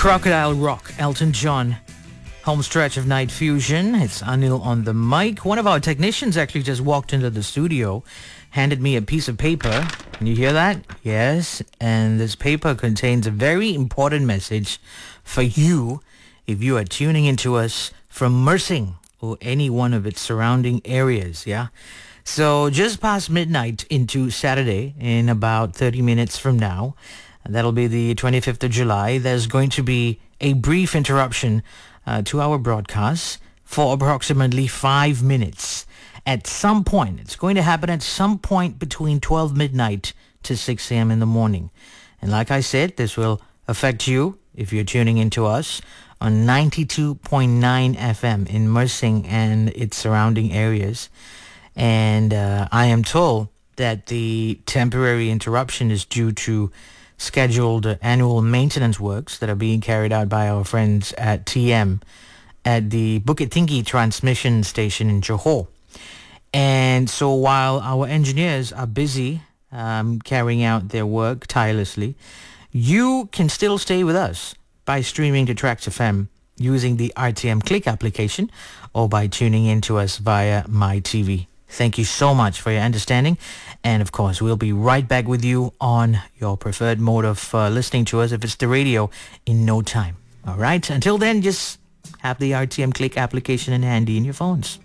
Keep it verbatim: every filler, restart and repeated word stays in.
Crocodile Rock, Elton John. Home stretch of Night Fusion. It's Anil on the mic. One of our technicians actually just walked into the studio, handed me a piece of paper. Can you hear that? Yes. And this paper contains a very important message for you if you are tuning into us from Mersing or any one of its surrounding areas, yeah? So just past midnight into Saturday, in about thirty minutes from now, that'll be the twenty-fifth of July, there's going to be a brief interruption uh, to our broadcast for approximately five minutes. At some point, it's going to happen at some point between twelve midnight to six a.m. in the morning. And like I said, this will affect you if you're tuning into us on ninety-two point nine F M in Mersing and its surrounding areas. And uh, I am told that the temporary interruption is due to scheduled uh, annual maintenance works that are being carried out by our friends at T M at the Bukit Tinggi transmission station in Johor. And so while our engineers are busy um, carrying out their work tirelessly, you can still stay with us by streaming to Tracks F M using the R T M Click application or by tuning in to us via MyTV. Thank you so much for your understanding. And of course, we'll be right back with you on your preferred mode of uh, listening to us if it's the radio in no time. All right. Until then, just have the R T M Click application in handy in your phones.